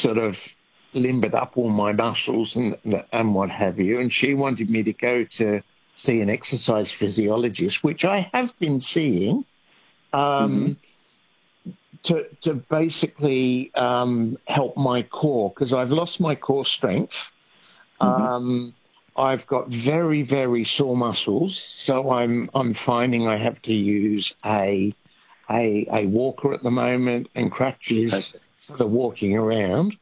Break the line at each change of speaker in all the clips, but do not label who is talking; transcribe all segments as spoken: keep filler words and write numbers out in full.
sort of limbered up all my muscles and, and what have you. And she wanted me to go to see an exercise physiologist, which I have been seeing, um, mm-hmm. to, to basically um, help my core, because I've lost my core strength. Mm-hmm. Um, I've got very, very sore muscles, so I'm I'm finding I have to use a a, a walker at the moment and crutches okay. for the walking around.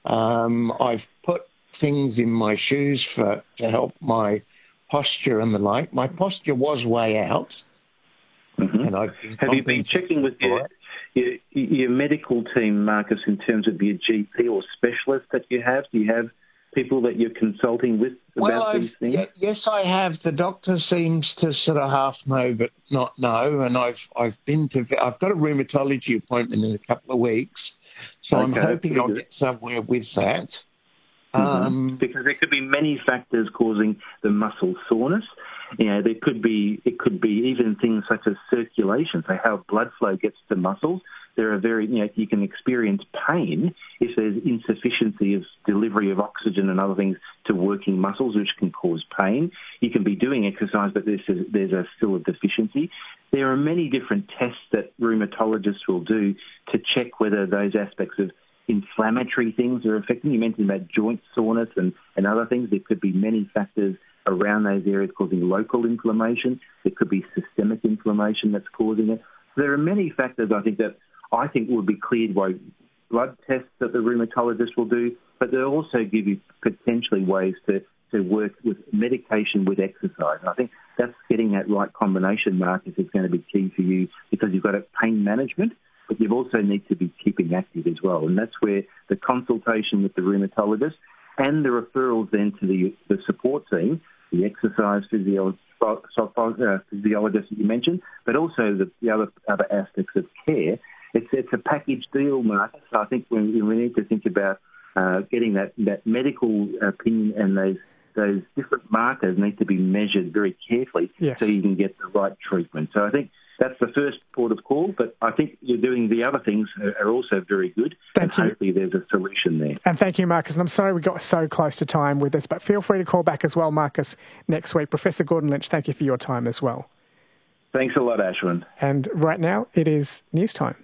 Um, I've put things in my shoes for to help my posture and the like. My posture was way out.
Mm-hmm. And I've been Have you been checking with your, your your medical team, Marcus, in terms of your G P or specialist that you have? Do you have people that you're consulting with about
well,
these things?
Y- yes, I have. The doctor seems to sort of half know but not know, and I've I've been to I've got a rheumatology appointment in a couple of weeks, so okay, I'm hoping I'll get somewhere with that.
Mm-hmm.
Um,
because there could be many factors causing the muscle soreness. You know, there could be it could be even things such as circulation, so how blood flow gets to muscles. There are very, you know, you can experience pain if there's insufficiency of delivery of oxygen and other things to working muscles, which can cause pain. You can be doing exercise, but there's a, there's a still a deficiency. There are many different tests that rheumatologists will do to check whether those aspects of inflammatory things are affecting. You mentioned about joint soreness and, and other things. There could be many factors around those areas causing local inflammation. There could be systemic inflammation that's causing it. So there are many factors, I think, that I think will be cleared by blood tests that the rheumatologist will do, but they'll also give you potentially ways to, to work with medication with exercise. And I think that's getting that right combination, Marcus, is going to be key for you because you've got a pain management, but you also need to be keeping active as well. And that's where the consultation with the rheumatologist and the referrals then to the, the support team, the exercise physio, uh, physiologist that you mentioned, but also the, the other, other aspects of care. It's it's a package deal, Marcus. So I think we, we need to think about uh, getting that, that medical opinion, and those those different markers need to be measured very carefully
yes.
so you can get the right treatment. So I think that's the first port of call, but I think you're doing the other things are, are also very good.
Thank
and
you.
Hopefully there's a solution there.
And thank you, Marcus. And I'm sorry we got so close to time with this, but feel free to call back as well, Marcus, next week. Professor Gordon Lynch, thank you for your time as well.
Thanks a lot, Ashwin.
And right now it is news time.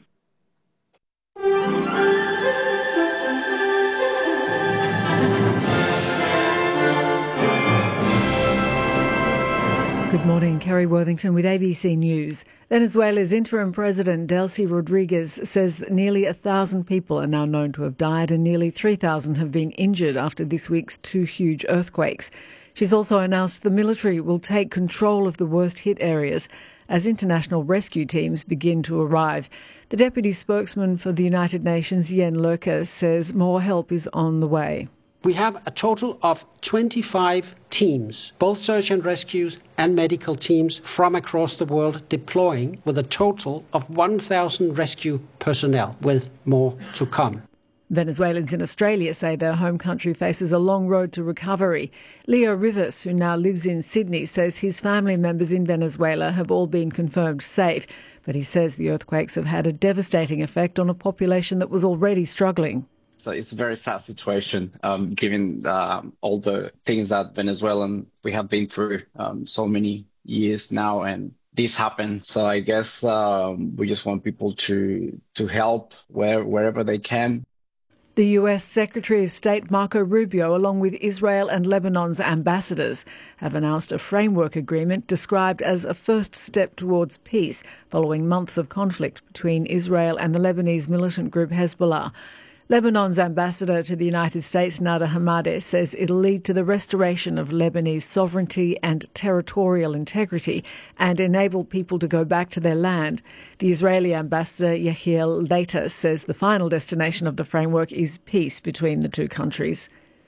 Good morning, Kerry Worthington with A B C News. Venezuela's interim president, Delcy Rodriguez, says nearly a thousand people are now known to have died and nearly three thousand have been injured after this week's two huge earthquakes. She's also announced the military will take control of the worst-hit areas as international rescue teams begin to arrive. The deputy spokesman for the United Nations, Jen Lurker, says more help is on the way.
We have a total of twenty-five teams, both search and rescues and medical teams from across the world deploying with a total of one thousand rescue personnel, with more to come.
Venezuelans in Australia say their home country faces a long road to recovery. Leo Rivas, who now lives in Sydney, says his family members in Venezuela have all been confirmed safe, but he says the earthquakes have had a devastating effect on a population that was already struggling.
So it's a very sad situation, um, given uh, all the things that Venezuelan we have been through um, so many years now, and this happened. So I guess um, we just want people to to help where, wherever they can.
The U S Secretary of State Marco Rubio, along with Israel and Lebanon's ambassadors, have announced a framework agreement described as a first step towards peace following months of conflict between Israel and the Lebanese militant group Hezbollah. Lebanon's ambassador to the United States, Nada Hamadeh, says it'll lead to the restoration of Lebanese sovereignty and territorial integrity and enable people to go back to their land. The Israeli ambassador, Yehiel Leiter, says the final destination of the framework is peace between the two countries.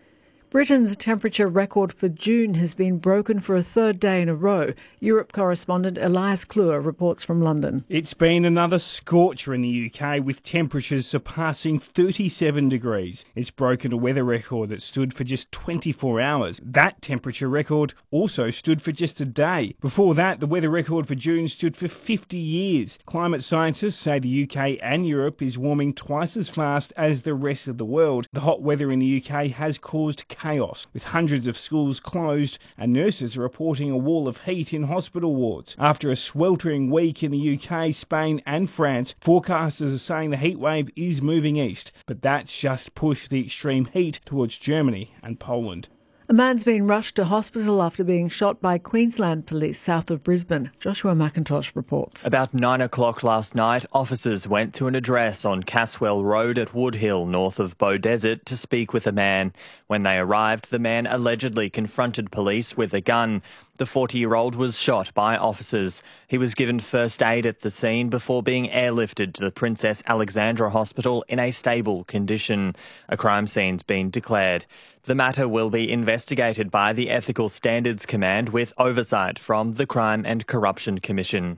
Britain's temperature record for June has been broken for a third day in a row. Europe correspondent Elias Kluwer reports from London.
It's been another scorcher in the U K, with temperatures surpassing thirty-seven degrees. It's broken a weather record that stood for just twenty-four hours. That temperature record also stood for just a day. Before that, the weather record for June stood for fifty years. Climate scientists say the U K and Europe is warming twice as fast as the rest of the world. The hot weather in the U K has caused chaos, with hundreds of schools closed and nurses are reporting a wall of heat in hospital wards. After a sweltering week in the U K, Spain and France, forecasters are saying the heatwave is moving east, but that's just pushed the extreme heat towards Germany and Poland.
A man's been rushed to hospital after being shot by Queensland police south of Brisbane. Joshua McIntosh reports.
About nine o'clock last night, officers went to an address on Caswell Road at Woodhill, north of Beaudesert, to speak with a man. When they arrived, the man allegedly confronted police with a gun. The forty-year-old was shot by officers. He was given first aid at the scene before being airlifted to the Princess Alexandra Hospital in a stable condition. A crime scene's been declared. The matter will be investigated by the Ethical Standards Command with oversight from the Crime and Corruption Commission.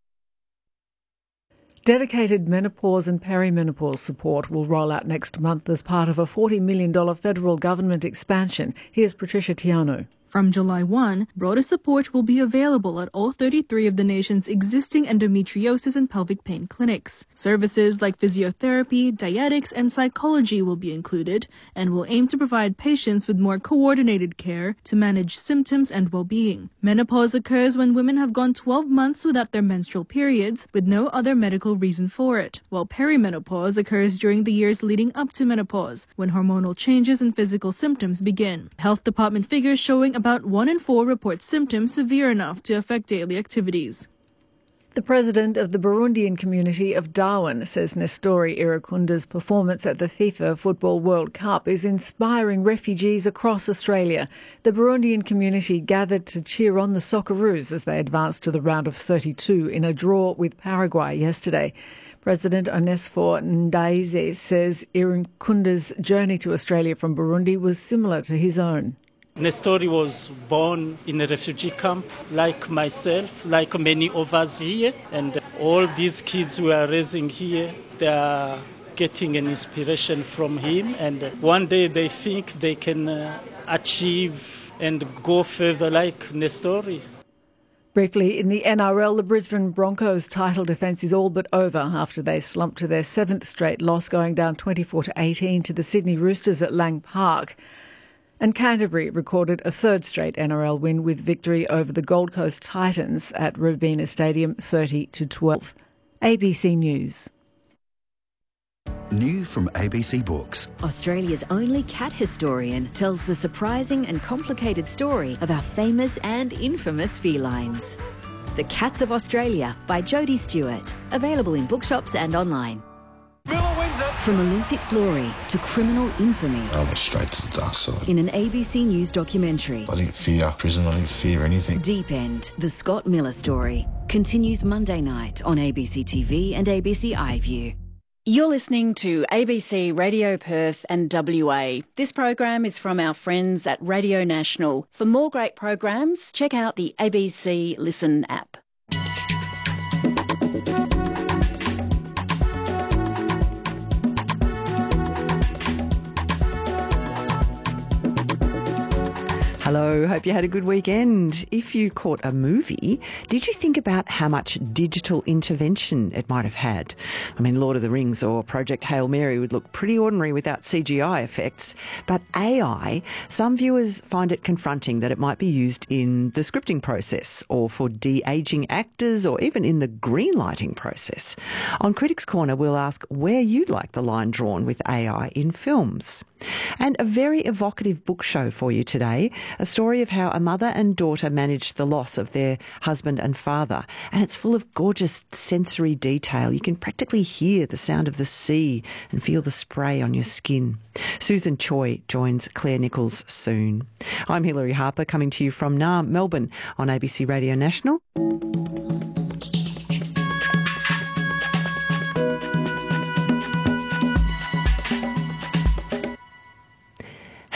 Dedicated menopause and perimenopause support will roll out next month as part of a forty million dollars federal government expansion. Here's Patricia Tiano.
From July first, broader support will be available at all thirty-three of the nation's existing endometriosis and pelvic pain clinics. Services like physiotherapy, dietetics, and psychology will be included and will aim to provide patients with more coordinated care to manage symptoms and well-being. Menopause occurs when women have gone twelve months without their menstrual periods with no other medical reason for it, while perimenopause occurs during the years leading up to menopause, when hormonal changes and physical symptoms begin. Health Department figures showing about one in four report symptoms severe enough to affect daily activities.
The president of the Burundian community of Darwin says Nestori Irakunda's performance at the FIFA Football World Cup is inspiring refugees across Australia. The Burundian community gathered to cheer on the Socceroos as they advanced to the round of thirty-two in a draw with Paraguay yesterday. President Onesphore Ndaize says Irakunda's journey to Australia from Burundi was similar to his own.
Nestori was born in a refugee camp, like myself, like many of us here, and all these kids we are raising here, they are getting an inspiration from him, and one day they think they can uh, achieve and go further like Nestori.
Briefly, in the N R L, the Brisbane Broncos' title defence is all but over after they slumped to their seventh straight loss, going down twenty-four to eighteen to the Sydney Roosters at Lang Park. And Canterbury recorded a third straight N R L win with victory over the Gold Coast Titans at Robina Stadium thirty to twelve. A B C News.
New from A B C Books.
Australia's only cat historian tells the surprising and complicated story of our famous and infamous felines. The Cats of Australia by Jodie Stewart. Available in bookshops and online. From Olympic glory to criminal infamy.
I went straight to the dark side.
In an A B C News documentary.
I didn't fear prison, I didn't fear anything.
Deep End, the Scott Miller story, continues Monday night on A B C T V and A B C iView.
You're listening to A B C Radio Perth and W A. This program is from our friends at Radio National. For more great programs, check out the A B C Listen app.
Hello, hope you had a good weekend. If you caught a movie, did you think about how much digital intervention it might have had? I mean, Lord of the Rings or Project Hail Mary would look pretty ordinary without C G I effects, but A I, some viewers find it confronting that it might be used in the scripting process or for de-aging actors or even in the greenlighting process. On Critics Corner, we'll ask where you'd like the line drawn with A I in films. And a very evocative book show for you today, a story of how a mother and daughter managed the loss of their husband and father. And it's full of gorgeous sensory detail. You can practically hear the sound of the sea and feel the spray on your skin. Susan Choi joins Claire Nichols soon. I'm Hilary Harper, coming to you from Naarm, Melbourne on A B C Radio National.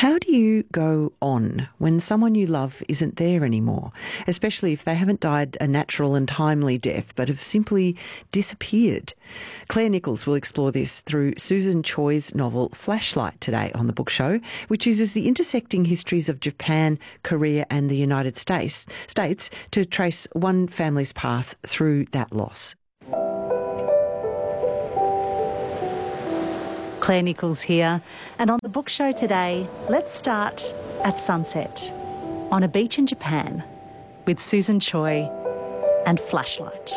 How do you go on when someone you love isn't there anymore, especially if they haven't died a natural and timely death but have simply disappeared? Claire Nichols will explore this through Susan Choi's novel Flashlight today on The Book Show, which uses the intersecting histories of Japan, Korea and the United States, States to trace one family's path through that loss.
Claire Nichols here, and on The Book Show today, let's start at sunset on a beach in Japan with Susan Choi and Flashlight.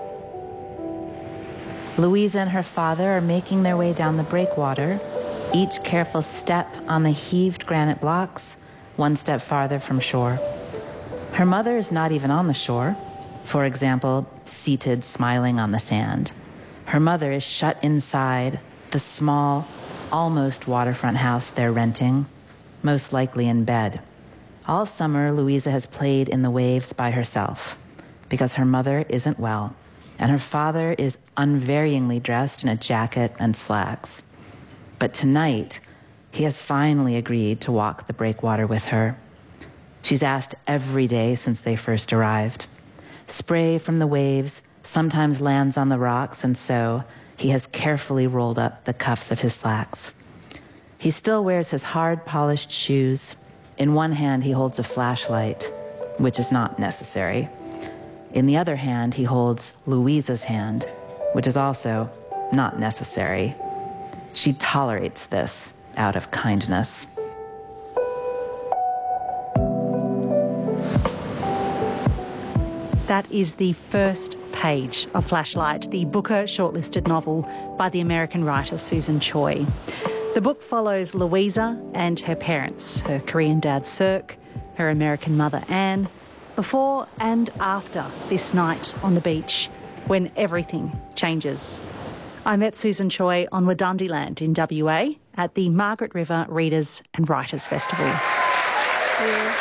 Louisa and her father are making their way down the breakwater, each careful step on the heaved granite blocks, one step farther from shore. Her mother is not even on the shore, for example, seated smiling on the sand. Her mother is shut inside the small, almost waterfront house they're renting, most likely in bed. All summer, Louisa has played in the waves by herself because her mother isn't well, and her father is unvaryingly dressed in a jacket and slacks. But tonight, he has finally agreed to walk the breakwater with her. She's asked every day since they first arrived. Spray from the waves sometimes lands on the rocks, and so he has carefully rolled up the cuffs of his slacks. He still wears his hard, polished shoes. In one hand, he holds a flashlight, which is not necessary. In the other hand, he holds Louisa's hand, which is also not necessary. She tolerates this out of kindness.
That is the first page of Flashlight, the Booker shortlisted novel by the American writer Susan Choi. The book follows Louisa and her parents, her Korean dad Sirk, her American mother Anne, before and after this night on the beach when everything changes. I met Susan Choi on Wadandi Land in W A at the Margaret River Readers and Writers Festival. Yeah.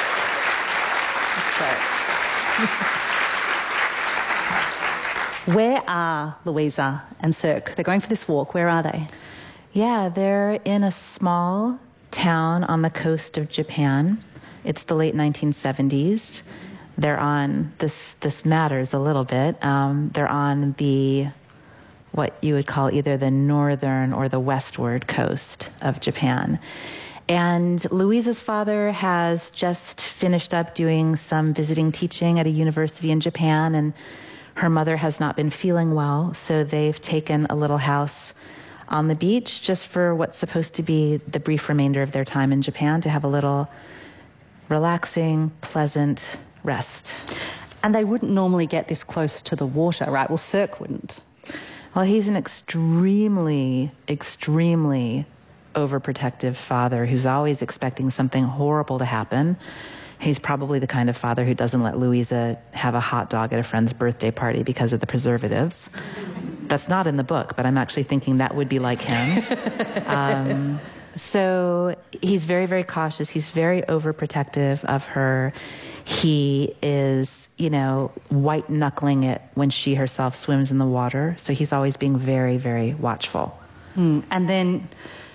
Where are Louisa and Sirk? They're going for this walk. Where are they?
Yeah, they're in a small town on the coast of Japan. It's the late nineteen seventies. They're on, this this matters a little bit, um, they're on the, what you would call either the northern or the westward coast of Japan. And Louisa's father has just finished up doing some visiting teaching at a university in Japan, and her mother has not been feeling well, so they've taken a little house on the beach just for what's supposed to be the brief remainder of their time in Japan, to have a little relaxing, pleasant rest.
And they wouldn't normally get this close to the water, right? Well, Sirk wouldn't.
Well, he's an extremely, extremely overprotective father who's always expecting something horrible to happen. He's probably the kind of father who doesn't let Louisa have a hot dog at a friend's birthday party because of the preservatives. That's not in the book, but I'm actually thinking that would be like him. um, so he's very, very cautious. He's very overprotective of her. He is, you know, white-knuckling it when she herself swims in the water. So he's always being very, very watchful.
Mm. And then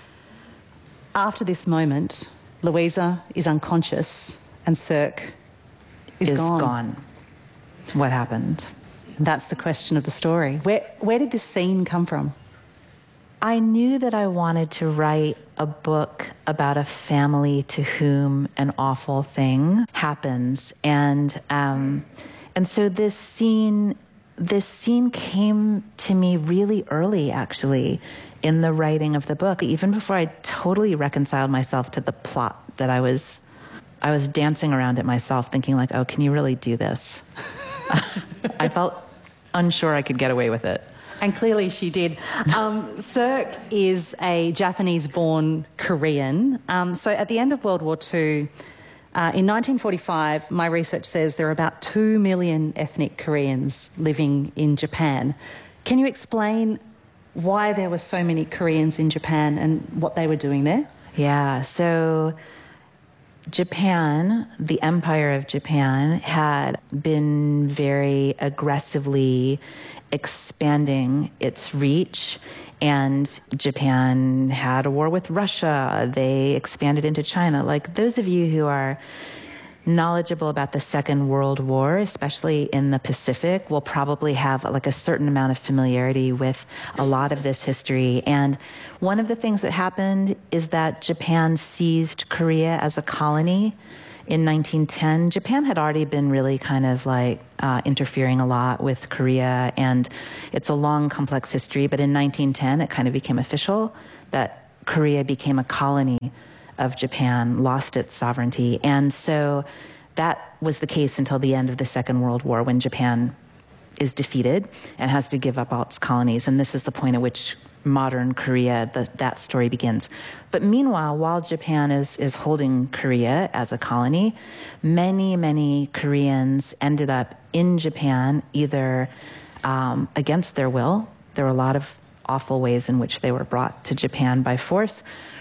after this moment, Louisa is unconscious and Sirk is,
is
gone.
gone. What happened?
That's the question of the story. Where, where did this scene come from?
I knew that I wanted to write a book about a family to whom an awful thing happens. And um, and so this scene, this scene came to me really early, actually, in the writing of the book, even before I totally reconciled myself to the plot that I was I was dancing around it myself, thinking like, oh, can you really do this? I felt unsure I could get away with it.
And clearly she did. Um, Sirk is a Japanese-born Korean. Um, so at the end of World War Two, uh, in nineteen forty-five, my research says there are about two million ethnic Koreans living in Japan. Can you explain why there were so many Koreans in Japan and what they were doing there?
Yeah, so Japan, the Empire of Japan, had been very aggressively expanding its reach And Japan had a war with Russia. They expanded into China. Like, those of you who are knowledgeable about the Second World War, especially in the Pacific, will probably have like a certain amount of familiarity with a lot of this history. And one of the things that happened is that Japan seized Korea as a colony in nineteen ten. Japan had already been really kind of like uh, interfering a lot with Korea, and it's a long, complex history. But in nineteen ten, it kind of became official that Korea became a colony of Japan, lost its sovereignty. And so that was the case until the end of the Second World War, when Japan is defeated and has to give up all its colonies. And this is the point at which modern Korea, the, that story begins. But meanwhile, while Japan is, is holding Korea as a colony, many, many Koreans ended up in Japan, either um, against their will. There were a lot of awful ways in which they were brought to Japan by force,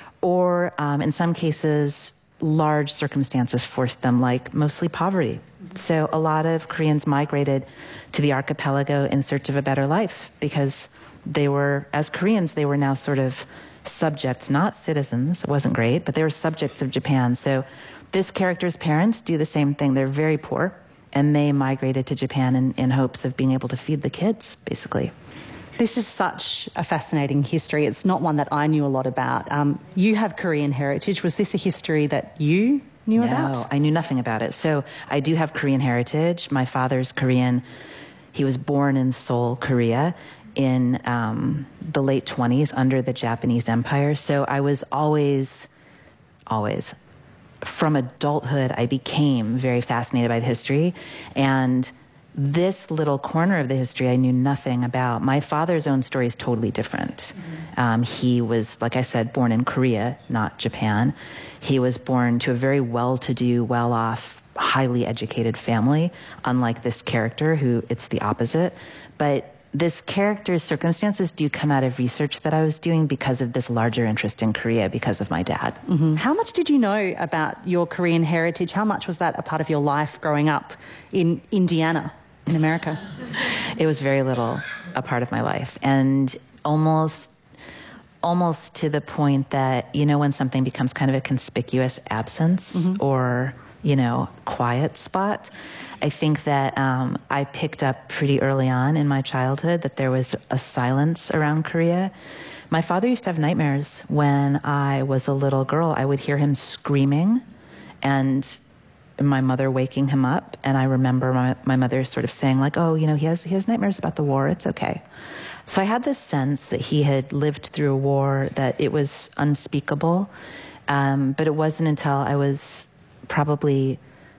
or um, in some cases, large circumstances forced them, like mostly poverty. So a lot of Koreans migrated to the archipelago in search of a better life, because they were, as Koreans, they were now sort of subjects, not citizens. It wasn't great, but they were subjects of Japan. So this character's parents do the same thing. They're very poor, and they migrated to Japan in, in hopes of being able to feed the kids, basically.
This is such a fascinating history. It's not one that I knew a lot about. Um, you have Korean heritage. Was this a history that you knew
no,
about?
No, I knew nothing about it. So I do have Korean heritage. My father's Korean. He was born in Seoul, Korea, in um, the late twenties under the Japanese Empire. So I was always, always, from adulthood, I became very fascinated by the history. And this little corner of the history I knew nothing about. My father's own story is totally different. Mm-hmm. Um, he was, like I said, born in Korea, not Japan. He was born to a very well-to-do, well-off, highly educated family, unlike this character, who it's the opposite. But this character's circumstances do come out of research that I was doing because of this larger interest in Korea, because of my dad.
Mm-hmm. How much did you know about your Korean heritage? How much was that a part of your life growing up in Indiana, in America?
It was very little a part of my life, and almost almost to the point that, you know, when something becomes kind of a conspicuous absence, mm-hmm. or, you know, quiet spot, I think that um, I picked up pretty early on in my childhood that there was a silence around Korea. My father used to have nightmares when I was a little girl. I would hear him screaming, and my mother waking him up, and I remember my, my mother sort of saying, like, oh, you know, he has he has nightmares about the war, it's okay. So I had this sense that he had lived through a war, that it was unspeakable, um, but it wasn't until I was probably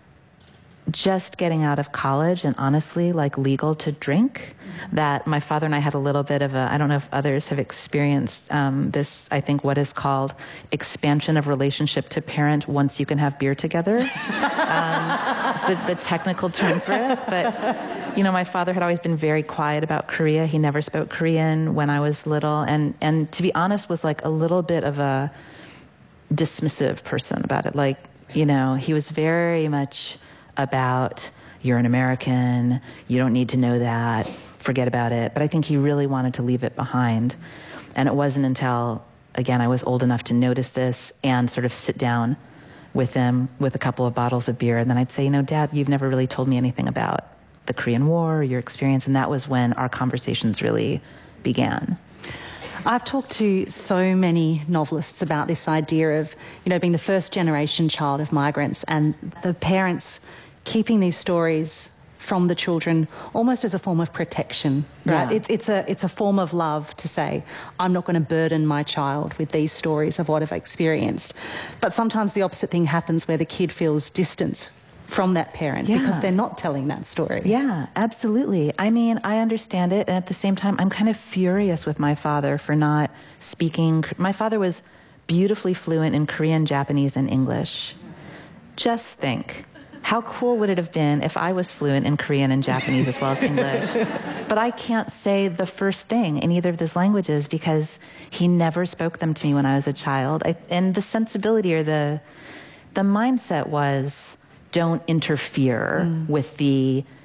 just getting out of college and honestly, like, legal to drink, that my father and I had a little bit of a, I don't know if others have experienced um, this, I think what is called expansion of relationship to parent once you can have beer together. um, it's the, the technical term for it. But, you know, my father had always been very quiet about Korea. He never spoke Korean when I was little. And, and to be honest, was like a little bit of a dismissive person about it. Like, you know, he was very much about, you're an American, you don't need to know that, forget about it. But I think he really wanted to leave it behind. And it wasn't until, again, I was old enough to notice this and sort of sit down with him with a couple of bottles of beer. And then I'd say, you know, Dad, you've never really told me anything about the Korean War, your experience. And that was when our conversations really began.
I've talked to so many novelists about this idea of, you know, being the first generation child of migrants and the parents keeping these stories from the children almost as a form of protection, right? Yeah. It's, it's, a, it's a form of love to say, I'm not going to burden my child with these stories of what I've experienced. But sometimes the opposite thing happens, where the kid feels distance from that parent, yeah, because they're not telling that story.
Yeah, absolutely. I mean, I understand it. And at the same time, I'm kind of furious with my father for not speaking. My father was beautifully fluent in Korean, Japanese, and English. Just think, how cool would it have been if I was fluent in Korean and Japanese as well as English? But I can't say the first thing in either of those languages because he never spoke them to me when I was a child. I, and the sensibility or the the mindset was, don't interfere mm. with the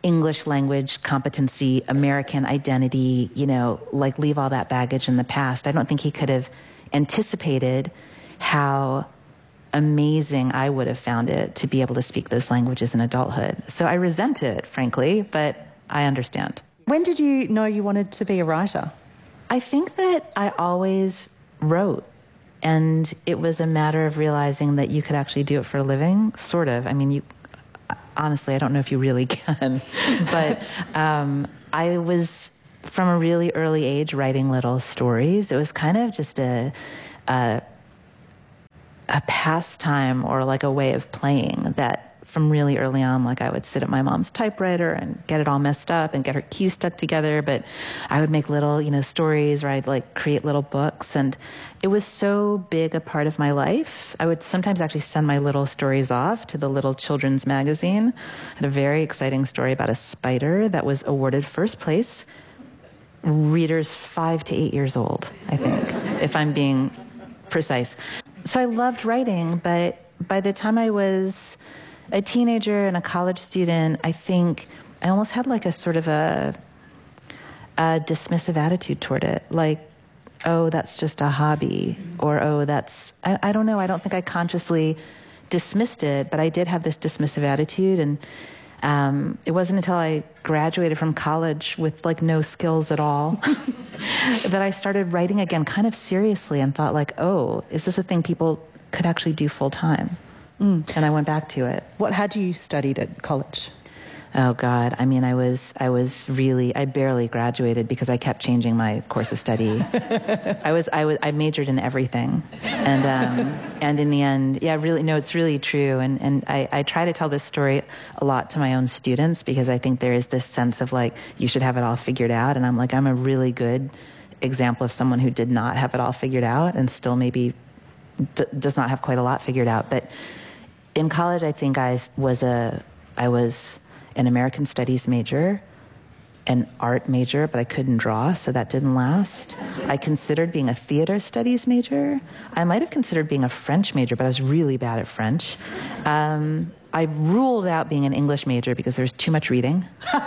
English language competency, American identity, you know, like leave all that baggage in the past. I don't think he could have anticipated how amazing I would have found it to be able to speak those languages in adulthood. So I resent it, frankly, but I understand.
When did you know you wanted to be a writer?
I think that I always wrote, and it was a matter of realizing that you could actually do it for a living, sort of. I mean, you honestly, I don't know if you really can, but um, I was, from a really early age, writing little stories. It was kind of just a, a, a pastime or like a way of playing that from really early on, like I would sit at my mom's typewriter and get it all messed up and get her keys stuck together, but I would make little, you know, stories, or I'd like create little books, and it was so big a part of my life. I would sometimes actually send my little stories off to the little children's magazine. I had a very exciting story about a spider that was awarded first place. Readers five to eight years old, I think, if I'm being precise. So I loved writing, but by the time I was a teenager and a college student, I think I almost had like a sort of a, a dismissive attitude toward it. Like, oh, that's just a hobby, or oh, that's, I, I don't know, I don't think I consciously dismissed it, but I did have this dismissive attitude. And um, it wasn't until I graduated from college with like no skills at all that I started writing again kind of seriously and thought like, oh, is this a thing people could actually do full time? Mm. And I went back to it.
What had you studied at college?
Oh God, I mean, I was, I was really, I barely graduated because I kept changing my course of study. I was, I was, I majored in everything, and um, and in the end, yeah, really, no, it's really true. And and I, I try to tell this story a lot to my own students because I think there is this sense of like you should have it all figured out, and I'm like, I'm a really good example of someone who did not have it all figured out and still maybe d- does not have quite a lot figured out, but. In college, I think I was a, I was an American Studies major, an art major, but I couldn't draw, so that didn't last. I considered being a theater studies major. I might have considered being a French major, but I was really bad at French. Um, I ruled out being an English major because there was too much reading.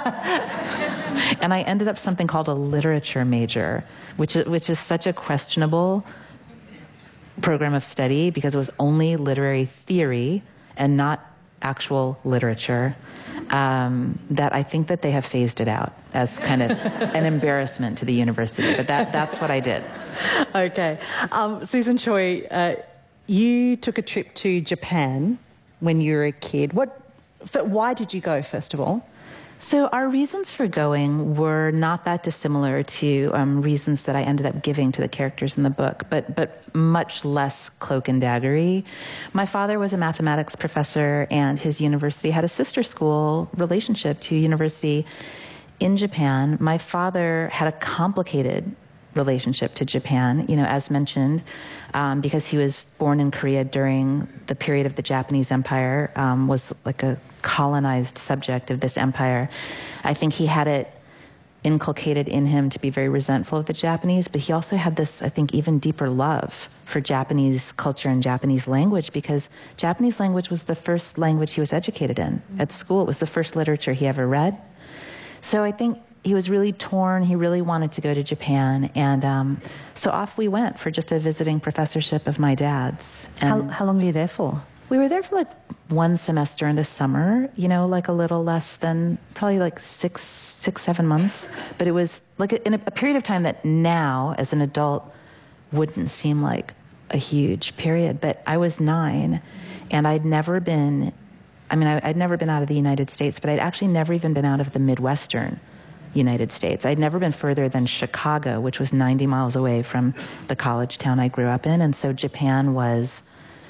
And I ended up something called a literature major, which is, which is such a questionable program of study because it was only literary theory and not actual literature, um, that I think that they have phased it out as kind of an embarrassment to the university. But that, that's what I did.
Okay. Um, Susan Choi, uh, you took a trip to Japan when you were a kid. What? Why did you go, first of all?
So our reasons for going were not that dissimilar to um, reasons that I ended up giving to the characters in the book, but but much less cloak and daggery. My father was a mathematics professor, and his university had a sister school relationship to a university in Japan. My father had a complicated relationship to Japan, you know, as mentioned, um, because he was born in Korea during the period of the Japanese Empire, um, was like a colonized subject of this empire. I think he had it inculcated in him to be very resentful of the Japanese, but he also had this, I think, even deeper love for Japanese culture and Japanese language, because Japanese language was the first language he was educated in at school. It was the first literature he ever read. So I think he was really torn. He really wanted to go to Japan. And um, so off we went for just a visiting professorship of my dad's.
And how, how long were you there for?
We were there for like one semester in the summer, you know, like a little less than, probably like six, six, seven months. But it was like a, in a, a period of time that now, as an adult, wouldn't seem like a huge period. But I was nine, and I'd never been, I mean, I, I'd never been out of the United States, but I'd actually never even been out of the Midwestern United States. I'd never been further than Chicago, which was ninety miles away from the college town I grew up in. And so Japan was...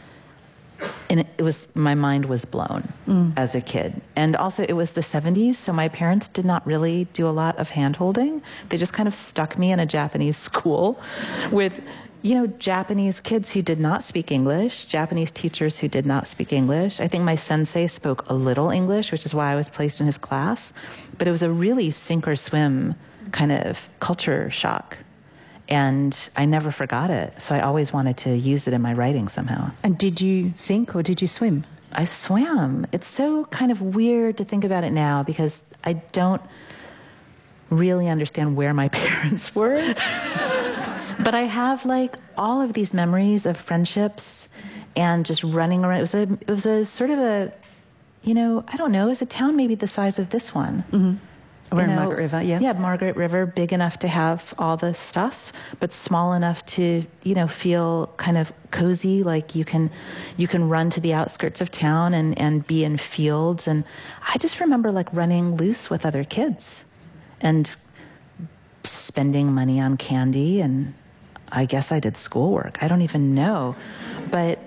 And it was, my mind was blown mm. as a kid. And also it was the seventies, so my parents did not really do a lot of hand-holding. They just kind of stuck me in a Japanese school with, you know, Japanese kids who did not speak English, Japanese teachers who did not speak English. I think my sensei spoke a little English, which is why I was placed in his class. But it was a really sink or swim kind of culture shock. And I never forgot it. So I always wanted to use it in my writing somehow.
And did you sink or did you swim?
I swam. It's so kind of weird to think about it now because
I don't really understand where my parents were. But I have like all of these memories of friendships and just running around. It was a, it was a sort of a, you know, I don't know, it was a town maybe the size of this one.
Mm-hmm. We're
You
in
know,
Margaret River, yeah.
Yeah, Margaret River, big enough to have all the stuff, but small enough to, you know, feel kind of cozy, like you can you can run to the outskirts of town and, and be in fields. And I just remember like running loose with other kids and spending money on candy, and I guess I did schoolwork. I don't even know. But